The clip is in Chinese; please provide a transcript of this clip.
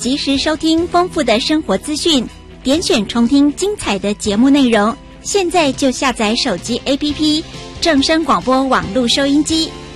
及时收听丰富的生活资讯，点选重听精彩的节目内容。现在就下载手机 APP 正声广播网络收音机，